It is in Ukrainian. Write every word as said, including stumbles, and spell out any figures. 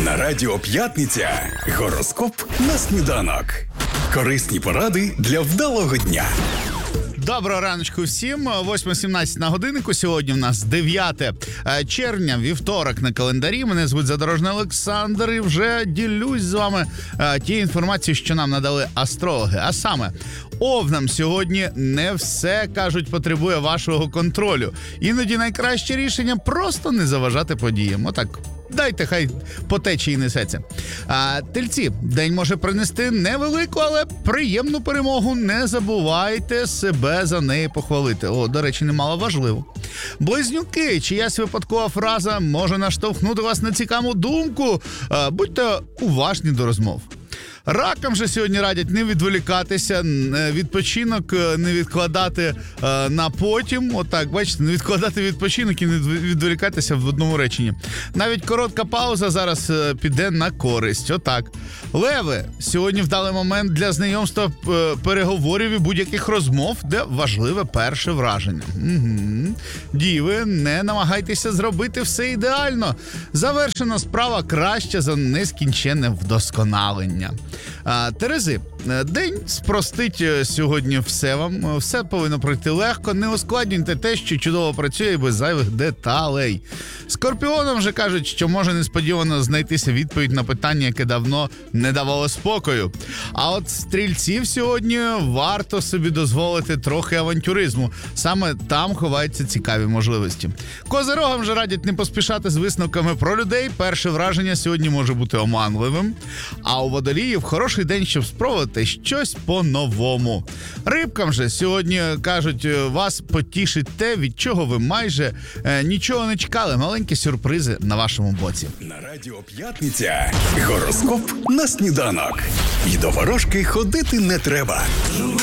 На Радіо П'ятниця гороскоп на сніданок. Корисні поради для вдалого дня. Доброго раночку всім. восьма сімнадцять на годиннику. Сьогодні в нас дев'яте червня, вівторок на календарі. Мене звуть Задорожний Олександр і вже ділюсь з вами тією інформацією, що нам надали астрологи. А саме, овнам сьогодні не все, кажуть, потребує вашого контролю. Іноді найкраще рішення просто не заважати подіям. Отак. Дайте, хай по течії несеться. А, тельці, день може принести невелику, але приємну перемогу. Не забувайте себе за неї похвалити. О, до речі, немало важливо. Близнюки, чиясь випадкова фраза може наштовхнути вас на цікаву думку. А, будьте уважні до розмов. Ракам же сьогодні радять не відволікатися, відпочинок не відкладати е, на потім. Отак, бачите, не відкладати відпочинок і не відволікатися в одному реченні. Навіть коротка пауза зараз е, піде на користь. Отак. Леви, сьогодні вдалий момент для знайомства, е, переговорів і будь-яких розмов, де важливе перше враження. Угу. Діви, не намагайтеся зробити все ідеально. Завершена справа краще за нескінченне вдосконалення. А, Терези, день спростить сьогодні все вам. Все повинно пройти легко. Не ускладнюйте те, що чудово працює без зайвих деталей. Скорпіонам же кажуть, що може несподівано знайтися відповідь на питання, яке давно не давало спокою. А от стрільців сьогодні варто собі дозволити трохи авантюризму. Саме там ховаються цікаві можливості. Козирогам же радять не поспішати з висновками про людей. Перше враження сьогодні може бути оманливим. А у водоліїв хороший день, щоб спробувати щось по-новому. Рибкам же сьогодні, кажуть, вас потішить те, від чого ви майже е, нічого не чекали. Маленькі сюрпризи на вашому боці. На Радіо П'ятниця гороскоп на сніданок. І до ворожки ходити не треба.